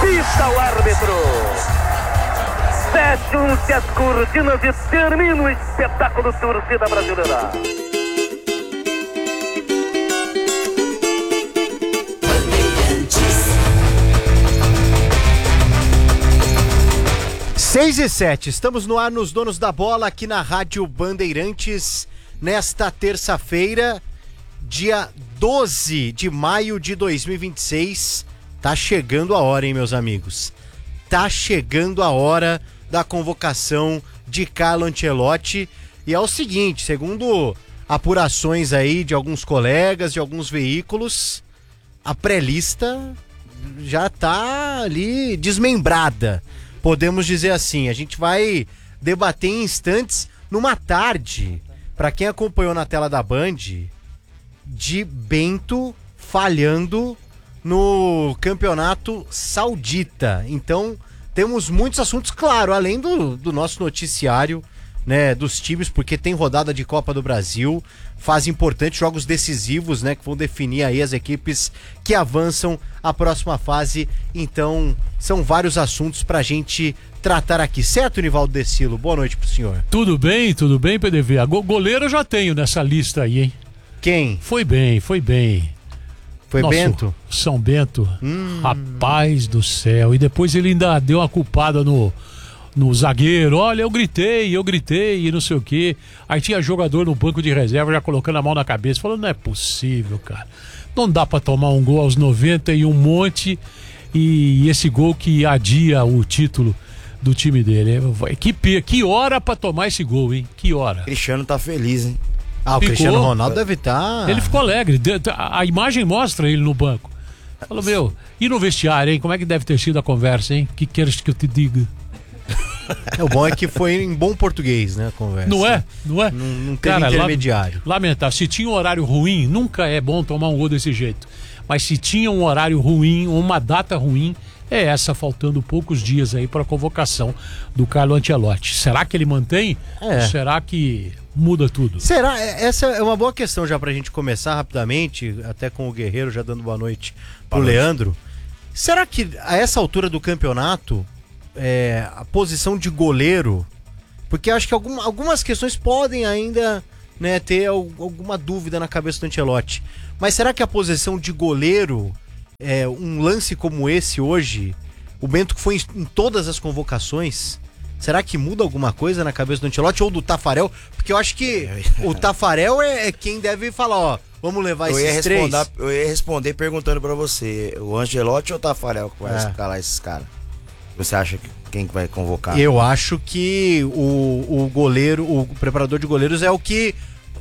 Apita o árbitro. Fecham-se as cortinas e termina o espetáculo torcida brasileira. Seis e 7, estamos no ar nos Donos da Bola aqui na Rádio Bandeirantes nesta terça-feira, dia 12 de maio de 2026. Tá chegando a hora, hein, meus amigos? Tá chegando a hora da convocação de Carlo Ancelotti. E é o seguinte, segundo apurações aí de alguns colegas, de alguns veículos, a pré-lista já tá ali desmembrada. Podemos dizer assim, a gente vai debater em instantes numa tarde, para quem acompanhou na tela da Band, de Bento falhando no campeonato saudita. Então, temos muitos assuntos, claro, além do nosso noticiário, né, dos times, porque tem rodada de Copa do Brasil, fase importante, jogos decisivos, né, que vão definir aí as equipes que avançam à próxima fase. Então, são vários assuntos pra gente tratar aqui, certo, Nivaldo Decilo? Boa noite pro senhor. Tudo bem, PDV. A goleiro eu já tenho nessa lista aí, hein? Quem? Foi bem. Foi Nosso Bento? São Bento. Rapaz do céu. E depois ele ainda deu uma culpada no zagueiro. Olha, eu gritei e não sei o quê. Aí tinha jogador no banco de reserva já colocando a mão na cabeça, falando, não é possível, cara. Não dá pra tomar um gol aos 90 e um monte, e esse gol que adia o título do time dele. Que hora pra tomar esse gol, hein? Que hora. Cristiano tá feliz, hein? O Cristiano Ronaldo deve estar... Ele ficou alegre. A imagem mostra ele no banco. Falou, e no vestiário, hein? Como é que deve ter sido a conversa, hein? Que queres que eu te diga? O bom é que foi em bom português, né, a conversa. Não é? Não teve intermediário. Lamentável. Se tinha um horário ruim, nunca é bom tomar um gol desse jeito. Mas se tinha um horário ruim, uma data ruim, é essa, faltando poucos dias aí para a convocação do Carlo Ancelotti. Será que ele mantém? Ou será que muda tudo? Será? Essa é uma boa questão já pra gente começar rapidamente, até com o Guerreiro já dando boa noite pro Leandro. Será que a essa altura do campeonato, a posição de goleiro, porque acho que algumas questões podem ainda, né, ter alguma dúvida na cabeça do Ancelotti, mas será que a posição de goleiro, um lance como esse hoje, o Bento que foi em todas as convocações, será que muda alguma coisa na cabeça do Ancelotti ou do Tafarel? Porque eu acho que o Tafarel é quem deve falar, vamos levar esses três. Eu ia responder perguntando pra você, o Ancelotti ou o Tafarel que vai escalar esses caras? Você acha que quem vai convocar? Eu acho que o goleiro, o preparador de goleiros é o que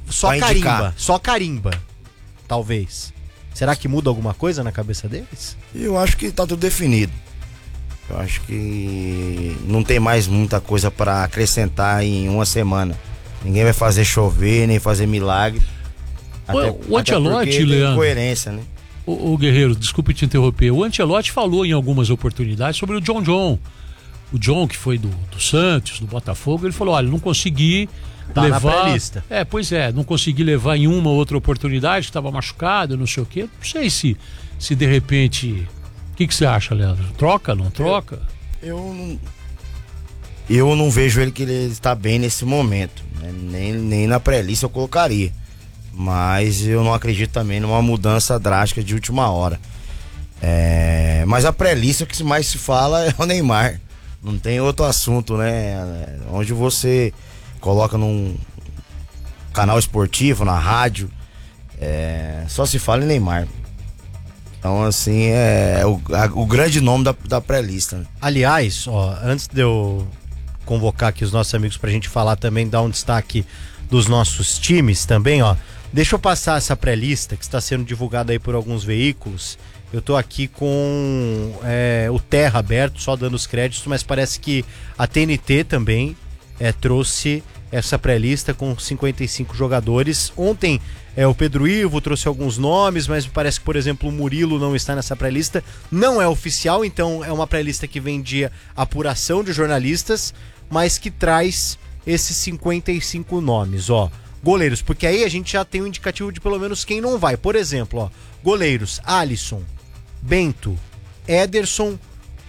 só carimba, talvez. Será que muda alguma coisa na cabeça deles? Eu acho que tá tudo definido. Eu acho que não tem mais muita coisa pra acrescentar em uma semana. Ninguém vai fazer chover, nem fazer milagre. O Ancelotti, Leandro, coerência, né? O Guerreiro, desculpe te interromper. O Ancelotti falou em algumas oportunidades sobre o John. O John, que foi do Santos, do Botafogo, ele falou, olha, não consegui levar... na pré-lista. Não consegui levar em uma outra oportunidade, que estava machucado, não sei o quê. Não sei se de repente... O que você acha, Leandro? Troca, não troca? Eu não vejo que ele está bem nesse momento, né? Nem na pré-lista eu colocaria. Mas eu não acredito também numa mudança drástica de última hora. Mas a pré-lista, o que mais se fala é o Neymar. Não tem outro assunto, né? Onde você coloca num canal esportivo, na rádio, só se fala em Neymar. Então, assim, o grande nome da pré-lista. Né? Aliás, antes de eu convocar aqui os nossos amigos pra gente falar também, dar um destaque dos nossos times também, deixa eu passar essa pré-lista que está sendo divulgada aí por alguns veículos. Eu tô aqui com o Terra aberto, só dando os créditos, mas parece que a TNT também trouxe essa pré-lista com 55 jogadores. Ontem o Pedro Ivo trouxe alguns nomes, mas parece que, por exemplo, o Murilo não está nessa pré-lista. Não é oficial, então é uma pré-lista que vem de apuração de jornalistas, mas que traz esses 55 nomes, goleiros, porque aí a gente já tem um indicativo de pelo menos quem não vai. Por exemplo, goleiros: Alisson, Bento, Ederson,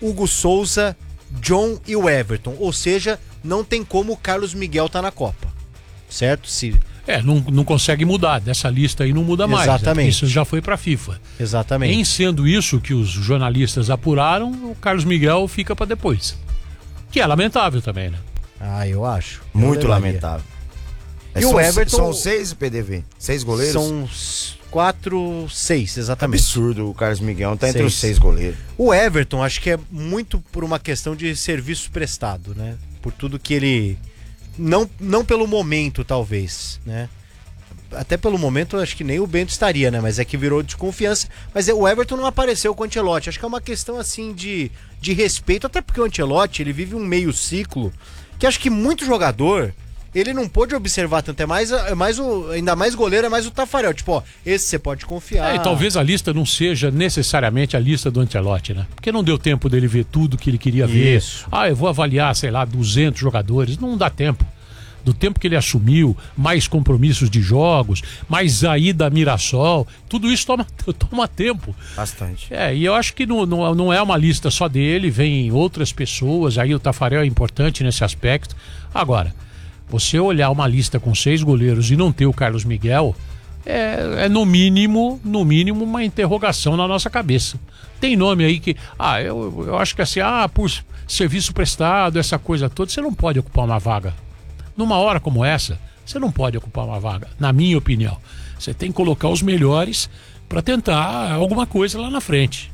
Hugo Souza, John e o Everton. Ou seja, não tem como o Carlos Miguel tá na Copa. Certo? Não consegue mudar. Dessa lista aí não muda mais. Exatamente. Isso já foi pra FIFA. Exatamente. Em sendo isso que os jornalistas apuraram, o Carlos Miguel fica pra depois. Que é lamentável também, né? Eu acho. Muito lamentável. E o Everton... São 6 PDV? 6 goleiros? São 4, 6, exatamente. Absurdo, o Carlos Miguel tá entre 6. os 6 goleiros. O Everton, acho que é muito por uma questão de serviço prestado, né? Por tudo que ele... Não pelo momento, talvez, né? Até pelo momento, acho que nem o Bento estaria, né? Mas é que virou desconfiança. Mas o Everton não apareceu com o Ancelotti. Acho que é uma questão, assim, de respeito. Até porque o Ancelotti, ele vive um meio ciclo que acho que muito jogador... Ele não pôde observar tanto, ainda mais goleiro, é mais o Tafarel. Tipo, ó, esse você pode confiar. E talvez a lista não seja necessariamente a lista do Ancelotti, né? Porque não deu tempo dele ver tudo que ele queria ver. Eu vou avaliar, sei lá, 200 jogadores. Não dá tempo. Do tempo que ele assumiu, mais compromissos de jogos, mais a ida a Mirassol, tudo isso toma tempo. Bastante. E eu acho que não é uma lista só dele, vem outras pessoas, aí o Tafarel é importante nesse aspecto. Agora, você olhar uma lista com 6 goleiros e não ter o Carlos Miguel é no mínimo uma interrogação na nossa cabeça. Tem nome aí que, eu acho que assim, por serviço prestado, essa coisa toda, você não pode ocupar uma vaga. Numa hora como essa, você não pode ocupar uma vaga, na minha opinião. Você tem que colocar os melhores para tentar alguma coisa lá na frente.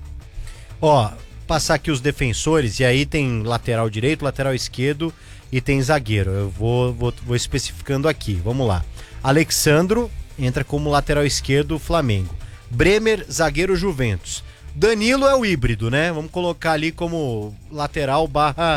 Passar aqui os defensores, e aí tem lateral direito, lateral esquerdo e tem zagueiro. Eu vou especificando aqui, vamos lá. Alexandro entra como lateral esquerdo Flamengo. Bremer, zagueiro Juventus. Danilo é o híbrido, né? Vamos colocar ali como lateral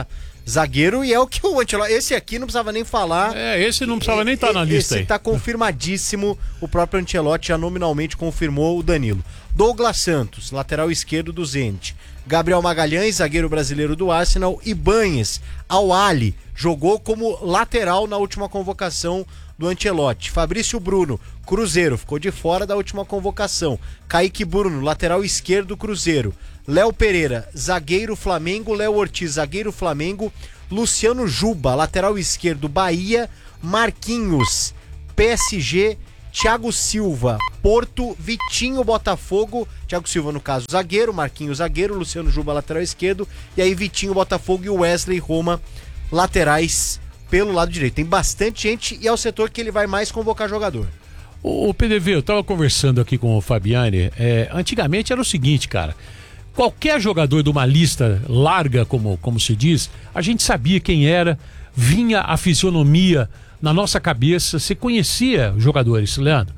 / zagueiro, e é o que o Ancelotti... Esse aqui não precisava nem falar. Esse não precisava nem estar na lista aí. Esse tá confirmadíssimo. O próprio Ancelotti já nominalmente confirmou o Danilo. Douglas Santos, lateral esquerdo do Zenit. Gabriel Magalhães, zagueiro brasileiro do Arsenal. Ibanhes, Al-Ahly, jogou como lateral na última convocação do Ancelotti. Fabrício Bruno, Cruzeiro, ficou de fora da última convocação. Kaique Bruno, lateral esquerdo, Cruzeiro. Léo Pereira, zagueiro Flamengo. Léo Ortiz, zagueiro Flamengo. Luciano Juba, lateral esquerdo, Bahia. Marquinhos, PSG. Thiago Silva, Porto. Vitinho, Botafogo. Thiago Silva, no caso, zagueiro. Marquinhos, zagueiro. Luciano Juba, lateral esquerdo. E aí Vitinho, Botafogo, e Wesley Roma, laterais pelo lado direito. Tem bastante gente e é o setor que ele vai mais convocar jogador. O PDV, eu tava conversando aqui com o Fabiani. Antigamente era o seguinte, cara. Qualquer jogador de uma lista larga, como se diz, a gente sabia quem era, vinha a fisionomia na nossa cabeça, você conhecia os jogadores, Leandro.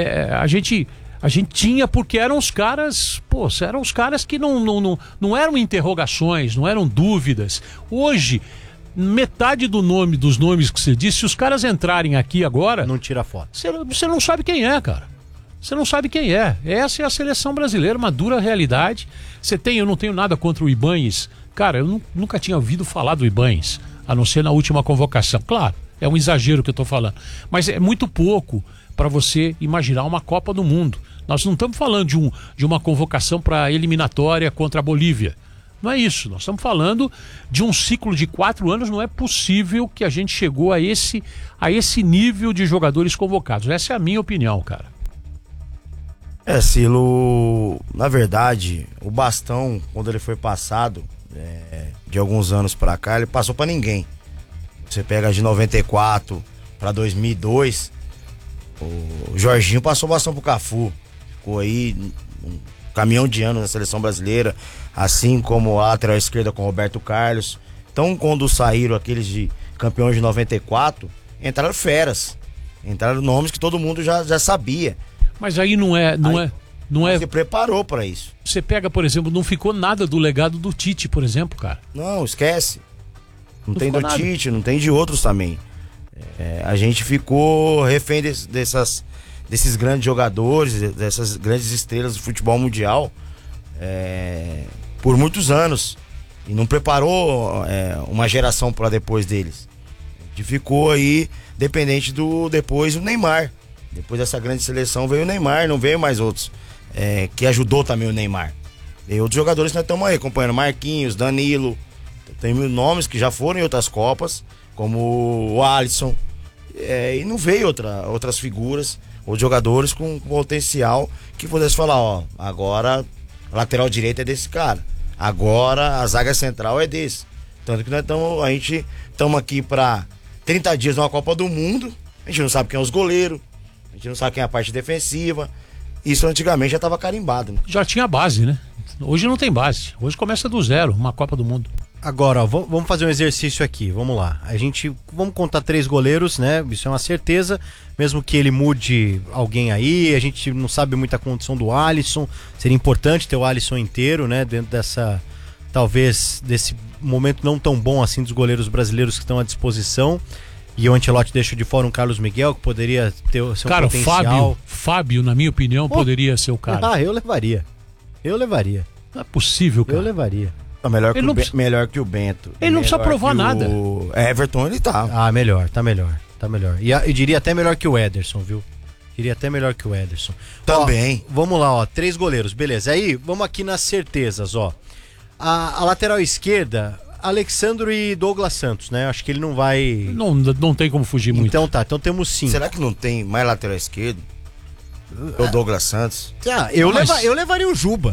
A gente tinha, porque eram os caras, eram os caras que não eram interrogações, não eram dúvidas. Hoje, metade dos nomes que você disse, se os caras entrarem aqui agora... Não tira foto. Você não sabe quem é, cara. Você não sabe quem é. Essa é a seleção brasileira, uma dura realidade. Eu não tenho nada contra o Ibanhes. Cara, eu nunca tinha ouvido falar do Ibanhes, a não ser na última convocação. Claro, é um exagero que eu tô falando. Mas é muito pouco para você imaginar uma Copa do Mundo. Nós não estamos falando de uma convocação para eliminatória contra a Bolívia. Não é isso. Nós estamos falando de um ciclo de 4 anos. Não é possível que a gente chegou a esse nível de jogadores convocados. Essa é a minha opinião, cara. Silo, na verdade, o bastão, quando ele foi passado, de alguns anos pra cá, ele passou pra ninguém. Você pega de 94 pra 2002, o Jorginho passou o bastão pro Cafu. Ficou aí um caminhão de anos na seleção brasileira, assim como a lateral esquerda com Roberto Carlos. Então, quando saíram aqueles de campeões de 94, entraram feras. Entraram nomes que todo mundo já sabia. Mas aí não é. Se preparou pra isso. Você pega, por exemplo, não ficou nada do legado do Tite, por exemplo, cara. Não, esquece. Não tem do nada. Tite, não tem de outros também. A gente ficou refém desses grandes jogadores, dessas grandes estrelas do futebol mundial por muitos anos. E não preparou uma geração para depois deles. A gente ficou aí dependente depois do Neymar. Depois dessa grande seleção veio o Neymar, não veio mais outros. Que ajudou também o Neymar. E outros jogadores que nós estamos aí acompanhando, Marquinhos, Danilo, tem nomes que já foram em outras Copas, como o Alisson, e não veio outras figuras, ou jogadores com potencial que pudesse falar, ó, agora a lateral direita é desse cara, agora a zaga central é desse. Tanto que a gente estamos aqui para 30 dias numa Copa do Mundo, a gente não sabe quem é os goleiros, a gente não sabe quem é a parte defensiva. Isso antigamente já estava carimbado, né? Já tinha base, né? Hoje não tem base. Hoje começa do zero, uma Copa do Mundo. Agora, ó, vamos fazer um exercício aqui, vamos lá. Vamos contar 3 goleiros, né? Isso é uma certeza, mesmo que ele mude alguém aí, a gente não sabe muita condição do Alisson, seria importante ter o Alisson inteiro, né? Dentro talvez, desse momento não tão bom assim dos goleiros brasileiros que estão à disposição. E o Ancelotti deixa de fora um Carlos Miguel, que poderia ser um cara, potencial. Fábio, na minha opinião, poderia ser o cara. Eu levaria. Não é possível, cara. Eu levaria. Melhor que o Bento. Ele não precisa provar nada. O Everton, ele tá. Tá melhor. E eu diria até melhor que o Ederson, viu? Também. Ó, vamos lá, ó, 3 goleiros, beleza. Aí, vamos aqui nas certezas, ó. A lateral esquerda, Alexandro e Douglas Santos, né? Acho que ele não vai... Não tem como fugir muito. Então tá, então temos 5. Será que não tem mais lateral esquerdo? O Douglas Santos? Eu levaria o Juba.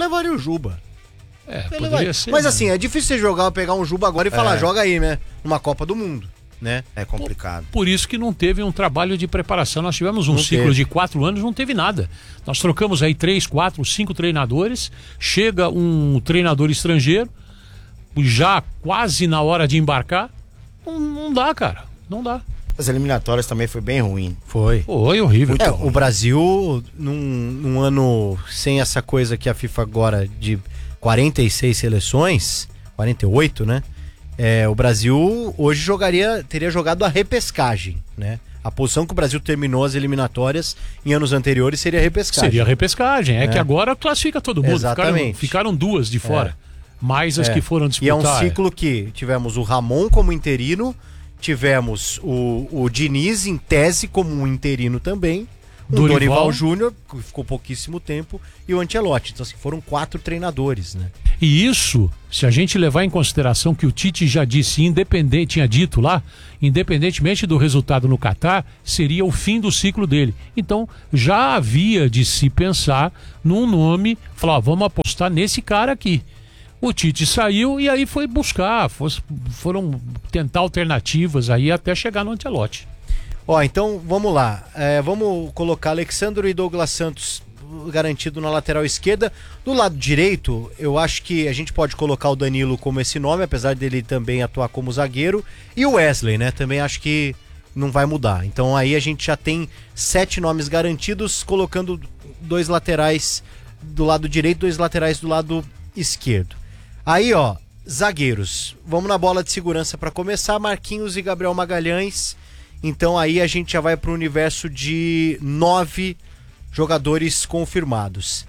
Poderia ser. Mas assim, é difícil você pegar um Juba agora e falar, joga aí, né? Numa Copa do Mundo, né? É complicado. Por isso que não teve um trabalho de preparação. Nós tivemos um ciclo de 4 anos, não teve nada. Nós trocamos aí 3, 4, 5 treinadores. Chega um treinador estrangeiro, já quase na hora de embarcar. Não dá, cara. Não dá. As eliminatórias também foi bem ruim. Foi horrível. O Brasil, num ano sem essa coisa que a FIFA agora de 46 seleções, 48, né? O Brasil hoje teria jogado a repescagem, né? A posição que o Brasil terminou as eliminatórias em anos anteriores seria a repescagem. Seria a repescagem. É que agora classifica todo mundo. Exatamente. Ficaram 2 de fora. Mais as que foram disputar. E é um ciclo que tivemos o Ramon como interino, tivemos o Diniz em tese como um interino também, o Dorival Júnior, que ficou pouquíssimo tempo, e o Ancelotti. Então, assim, foram 4 treinadores, né? E isso, se a gente levar em consideração que o Tite já disse, tinha dito lá, independentemente do resultado no Catar, seria o fim do ciclo dele. Então, já havia de se pensar num nome, falar, vamos apostar nesse cara aqui. O Tite saiu e aí foi buscar, foram tentar alternativas aí até chegar no Ancelotti. Ó, então vamos lá. Vamos colocar Alexandro e Douglas Santos garantido na lateral esquerda. Do lado direito, eu acho que a gente pode colocar o Danilo como esse nome, apesar dele também atuar como zagueiro. E o Wesley, né? Também acho que não vai mudar. Então aí a gente já tem 7 nomes garantidos, colocando 2 laterais do lado direito, 2 laterais do lado esquerdo. Aí, ó, zagueiros. Vamos na bola de segurança para começar. Marquinhos e Gabriel Magalhães. Então aí a gente já vai para o universo de 9 jogadores confirmados.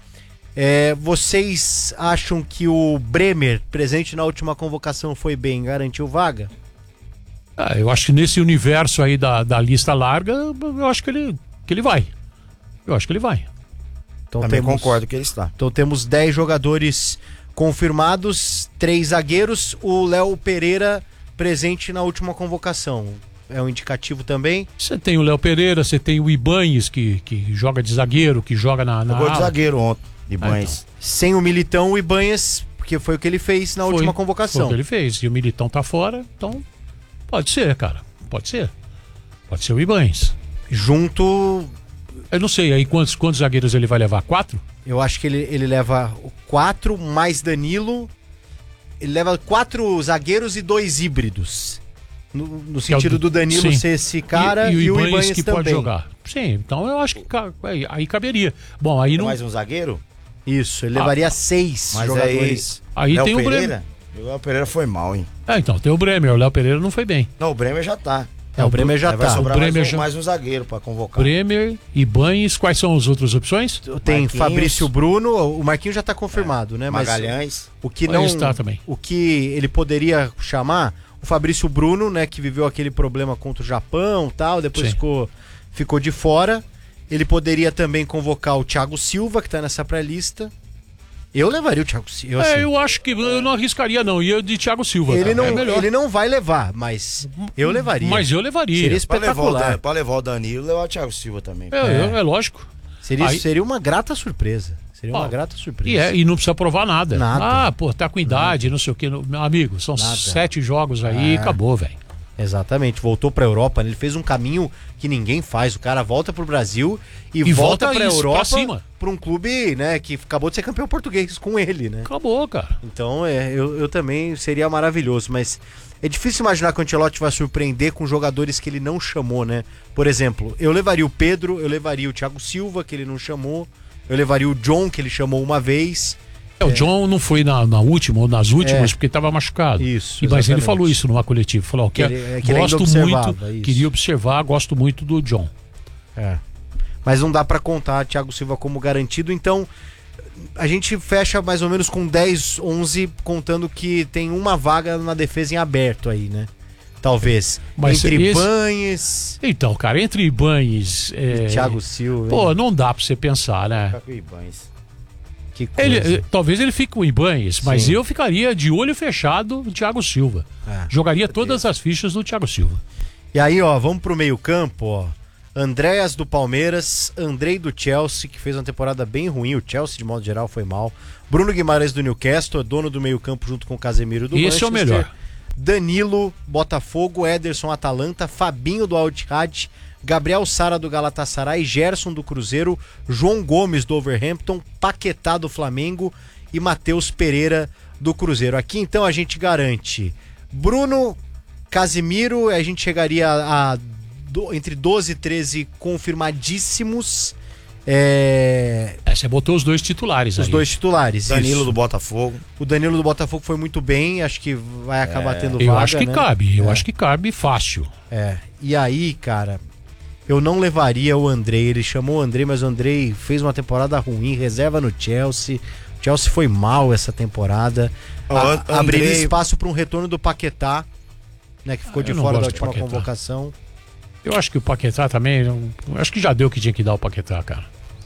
Vocês acham que o Bremer, presente na última convocação, foi bem? Garantiu vaga? Eu acho que nesse universo aí da lista larga, eu acho que ele vai. Então, também concordo que ele está. Então temos 10 jogadores confirmados, 3 zagueiros, o Léo Pereira presente na última convocação. É um indicativo também? Você tem o Léo Pereira, você tem o Ibanhes, que joga de zagueiro, que joga na jogou de zagueiro ontem, Ibanhes. Então. Sem o Militão, o Ibanhes, porque foi o que ele fez na última convocação. Foi o que ele fez, e o Militão tá fora, então pode ser, cara, pode ser o Ibanhes. Junto... Eu não sei, aí quantos zagueiros ele vai levar? 4? Eu acho que ele leva 4 mais Danilo, ele leva 4 zagueiros e 2 híbridos. No sentido do Danilo ser esse cara e o Ibanhes que também pode jogar. Sim, então eu acho que aí caberia. Bom, aí não... mais um zagueiro? Isso, ele levaria 6 jogadores. Aí Léo tem Pereira? o Bremer. O Léo Pereira foi mal, hein? Então, tem o Bremer. O Léo Pereira não foi bem. Não, o Bremer já tá. O Bremer já vai tá. sobrar O Bremer mais um zagueiro pra convocar. Bremer, Ibanhes, quais são as outras opções? Tem Marquinhos, Fabrício Bruno, o Marquinhos já tá confirmado, né? Magalhães. Mas o que não está também. O que ele poderia chamar, o Fabrício Bruno, né, que viveu aquele problema contra o Japão, tal, depois ficou de fora. Ele poderia também convocar o Thiago Silva, que tá nessa pré-lista. Eu levaria o Thiago Silva. Eu acho que eu não arriscaria, não. Ia de Thiago Silva. Ele cara. não, É melhor. ele não vai levar, mas eu levaria. Mas eu levaria. Seria espetacular. Pra levar o Danilo, levar o Thiago Silva também. É lógico. Seria uma grata surpresa. Seria uma grata surpresa. E não precisa provar nada. Nada. Ah, pô, tá com idade, não sei o quê. Meu amigo, são Nada. 7 jogos aí e acabou, velho. Exatamente, voltou pra Europa, né? Ele fez um caminho que ninguém faz. O cara volta pro Brasil e volta pra isso, Europa pra cima. pra um clube, né, que acabou de ser campeão português com ele, né? Acabou, cara. Então, eu também seria maravilhoso, mas é difícil imaginar que o Ancelotti vai surpreender com jogadores que ele não chamou, né? Por exemplo, eu levaria o Pedro, eu levaria o Thiago Silva, que ele não chamou, eu levaria o John, que ele chamou uma vez. O John não foi na última ou nas últimas porque estava machucado. Isso, Mas ele exatamente. falou isso numa coletiva. Falou que ele ainda gosto observava, muito, isso. queria observar, gosto muito do John. Mas não dá pra contar Thiago Silva como garantido, então a gente fecha mais ou menos com 10, 11, contando que tem uma vaga na defesa em aberto aí, né? Talvez. Mas entre Ibañez Então, cara, entre Ibañez e Thiago Silva. Pô, não dá pra você pensar, né? Fica com o Ibañez. Que coisa. Talvez ele fique com o Ibañez, mas Sim. eu ficaria de olho fechado no Thiago Silva. Jogaria todas as fichas do Thiago Silva. E aí, ó, vamos pro meio-campo, ó. Andréas do Palmeiras, Andrei do Chelsea, que fez uma temporada bem ruim. O Chelsea, de modo geral, foi mal. Bruno Guimarães do Newcastle, dono do meio-campo junto com o Casemiro do Esse Manchester. é o melhor. Danilo, Botafogo, Ederson, Atalanta, Fabinho do Al-Ittihad, Gabriel Sara do Galatasaray, Gerson do Cruzeiro, João Gomes do Wolverhampton, Paquetá do Flamengo e Matheus Pereira do Cruzeiro. Aqui então a gente garante Bruno, Casemiro, a gente chegaria entre 12 e 13 confirmadíssimos. Você botou os dois titulares Os aí. dois titulares. Danilo isso. do Botafogo. O Danilo do Botafogo foi muito bem, acho que vai acabar tendo vaga. Eu acho que né? cabe, eu acho que cabe fácil. E aí, cara, eu não levaria o Andrei. Ele chamou o Andrei, mas o Andrei fez uma temporada ruim, reserva no Chelsea. O Chelsea foi mal essa temporada. Abriria espaço para um retorno do Paquetá, né, que ficou de eu não fora da gosto do última Paquetá. convocação. Eu acho que o Paquetá também. Acho que já deu o que tinha que dar o Paquetá, cara.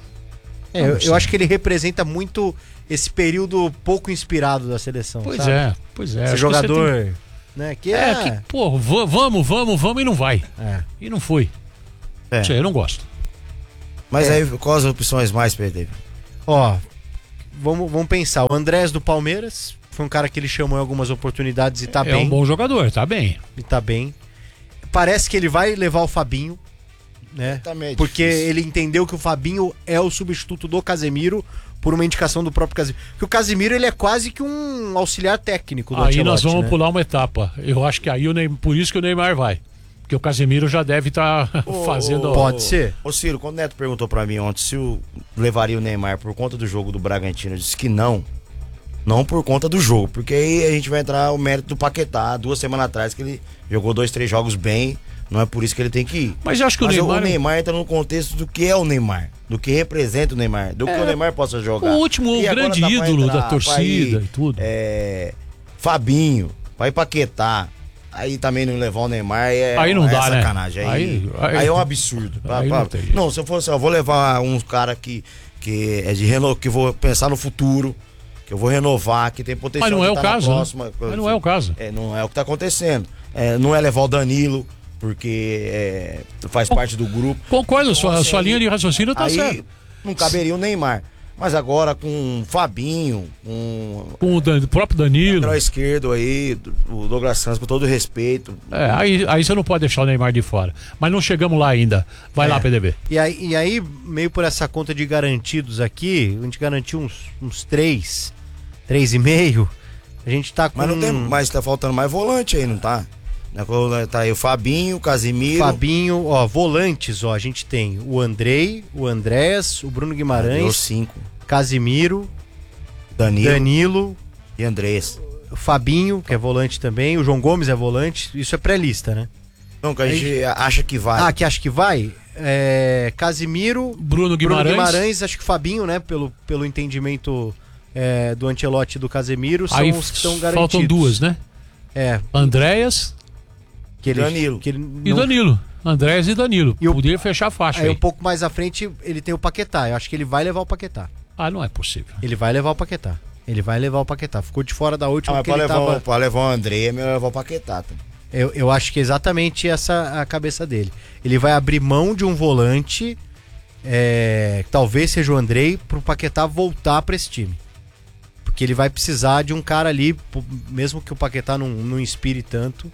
Eu acho que ele representa muito esse período pouco inspirado da seleção. Pois sabe? é, pois é. Esse Acho que jogador, você né, que tem... pô, vamos e não vai. É. E não foi. Não sei, eu não gosto. Mas aí, quais as opções mais, Pedro? Ó, vamos pensar. O Andrés do Palmeiras foi um cara que ele chamou em algumas oportunidades e tá É bem. um bom jogador, tá bem. E tá bem. Parece que ele vai levar o Fabinho, né? Também é Porque difícil. ele entendeu que o Fabinho é o substituto do Casemiro por uma indicação do próprio Casemiro. Porque o Casemiro, ele é quase que um auxiliar técnico do Aí Ancelotti, nós vamos né? pular uma etapa. Eu acho que aí por isso que o Neymar vai. Porque o Casemiro já deve estar fazendo... Pode ser. Ô Ciro, quando o Neto perguntou pra mim ontem se eu levaria o Neymar por conta do jogo do Bragantino, eu disse que não. Não por conta do jogo, porque aí a gente vai entrar o mérito do Paquetá, 2 semanas atrás que ele jogou 2, 3 jogos bem, não é por isso que ele tem que ir. Mas eu acho que Mas o Neymar entra no contexto do que é o Neymar, do que representa o Neymar, do que o Neymar possa jogar. O último E agora grande dá pra ídolo entrar, da torcida vai, e tudo. Fabinho, vai Paquetá. Aí também não levar o Neymar Aí não dá, né? sacanagem. Aí é um absurdo. Aí não tem jeito. Não, se eu fosse, eu vou levar um cara que é de renovo, que vou pensar no futuro, que eu vou renovar, que tem potencial. Mas não é de o tá na caso, né? próxima, Mas não é o caso. não é o que tá acontecendo. Não é levar o Danilo, porque faz parte do grupo. Concordo, Então, a assim, sua linha de raciocínio tá aí certa. não caberia o Neymar. Mas agora com o Fabinho, Com o próprio Danilo. lateral esquerdo aí, o Douglas Santos, com todo respeito. Aí você não pode deixar o Neymar de fora. Mas não chegamos lá ainda. Vai lá, PDB. E aí, meio por essa conta de garantidos aqui, a gente garantiu uns 3,5. A gente tá com... Mas não tem, mas tá faltando mais volante aí, não tá? Tá aí o Fabinho, o Casemiro. Fabinho, ó, volantes, ó, a gente tem o Andrei, o Andrés, o Bruno Deu Guimarães, 5. Casimiro, Danilo Danilo, e Andrés. o Fabinho, que é volante também, o João Gomes é volante, isso é pré-lista, né? Não, que a gente acha que vai. Que acho que vai? Casimiro, Bruno Guimarães. acho que Fabinho, né, pelo entendimento do Ancelotti e do Casemiro, são Aí os que estão garantidos. faltam 2, né? Andréas Danilo. Que ele e não... Danilo. Andréas e Danilo. E o- Podia fechar a faixa Aí aí. um pouco mais à frente ele tem o Paquetá. Eu acho que ele vai levar o Paquetá. Ah, não é possível. Ele vai levar o Paquetá. Ficou de fora da última mas porque ele tava... pra levar o André, é melhor levar o Paquetá. Tá? Eu acho que é exatamente essa a cabeça dele. Ele vai abrir mão de um volante, talvez seja o Andrei, pro Paquetá voltar pra esse time. Porque ele vai precisar de um cara ali, mesmo que o Paquetá não inspire tanto.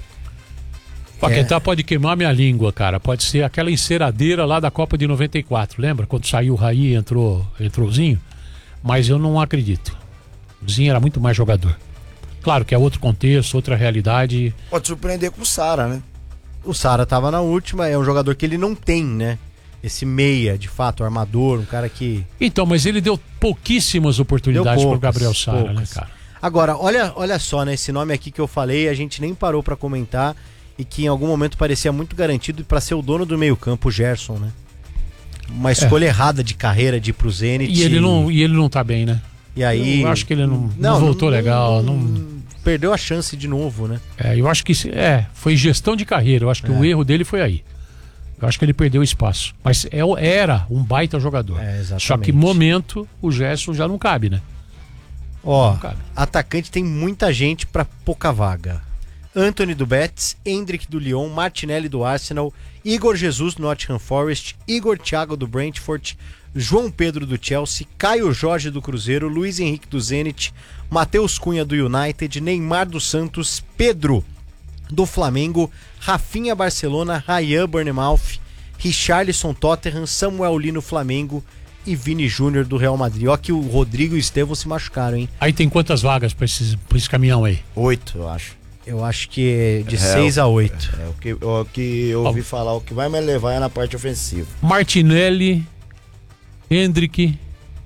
O Paquetá pode queimar minha língua, cara. Pode ser aquela enceradeira lá da Copa de 94. Lembra? Quando saiu o Raí e entrou o Zinho? Mas eu não acredito. O Zinho era muito mais jogador. Claro que é outro contexto, outra realidade. Pode surpreender com o Sara, né? O Sara tava na última, é um jogador que ele não tem, né? Esse meia, de fato, armador, um cara que... Então, mas ele deu pouquíssimas oportunidades pro Gabriel Sara, né, cara? Agora, olha só, né? Esse nome aqui que eu falei, a gente nem parou pra comentar e que em algum momento parecia muito garantido pra ser o dono do meio-campo, o Gerson, né? Uma escolha errada de carreira de ir pro Zenit. E ele não tá bem, né? E aí... Eu acho que ele não voltou legal. Perdeu a chance de novo, né? Eu acho que foi gestão de carreira. Eu acho que o erro dele foi aí. Eu acho que ele perdeu espaço. Mas era um baita jogador. Exatamente. Só que momento o Gerson já não cabe, né? Ó, Não cabe. atacante tem muita gente pra pouca vaga. Anthony do Betis, Hendrick do Lyon, Martinelli do Arsenal, Igor Jesus do Nottingham Forest, Igor Thiago do Brentford, João Pedro do Chelsea, Caio Jorge do Cruzeiro, Luiz Henrique do Zenit, Matheus Cunha do United, Neymar do Santos, Pedro do Flamengo, Rafinha Barcelona, Ryan Bournemouth, Richarlison Tottenham, Samuel Lino Flamengo e Vini Júnior do Real Madrid. Ó que o Rodrigo e o Estevão se machucaram, hein? Aí tem quantas vagas pra esse caminhão aí? 8, eu acho. Eu acho que é de 6 a 8. O que eu ouvi falar, o que vai me levar é na parte ofensiva. Martinelli, Hendrick.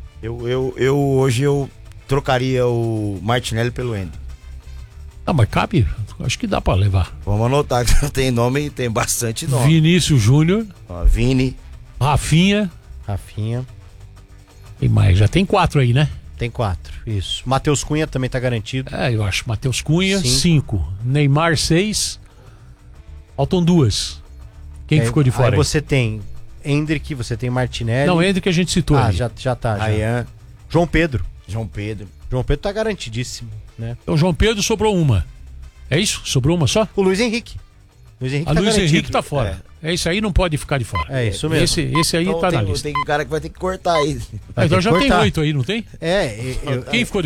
Hoje eu trocaria o Martinelli pelo Hendrick. Ah, mas cabe? Acho que dá pra levar. Vamos anotar que tem nome, tem bastante nome. Vinícius Júnior. Ó, Vini. Rafinha. E mais, já tem 4 aí, né? Tem 4, isso. Matheus Cunha também tá garantido. Eu acho. Matheus Cunha, 5. 5. Neymar, 6. Faltam 2. Quem que ficou de fora aí? aí? Você tem Hendrick, você tem Martinelli. Não, Hendrick a gente citou aí. Já tá. Já. Ryan. João Pedro tá garantidíssimo, né? Então, João Pedro sobrou uma. É isso? Sobrou uma só? O Luiz Henrique. Luiz Henrique A tá Luiz garantido. Henrique tá fora. Esse aí não pode ficar de fora. É isso mesmo. Esse aí Então tá na lista. Tem um cara que vai ter que cortar aí. Então ter já que tem cortar. 8 aí, não tem? Quem Quem ficou